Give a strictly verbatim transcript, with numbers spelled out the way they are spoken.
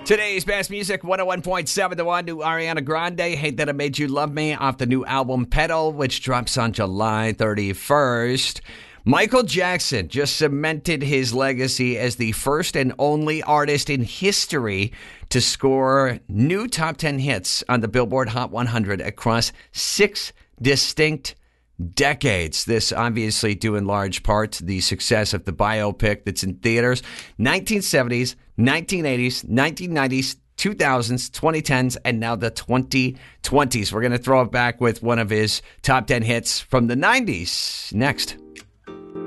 Today's best music, one oh one point seven, the one to Ariana Grande, Hate That I Made You Love Me, off the new album Pedal, which drops on July thirty-first. Michael Jackson just cemented his legacy as the first and only artist in history to score new top ten hits on the Billboard Hot one hundred across six distinct decades. This obviously due in large part to the success of the biopic that's in theaters. nineteen seventies, nineteen eighties, nineteen nineties, two thousands, twenty tens, and now the twenty twenties. We're going to throw it back with one of his top ten hits from the nineties next.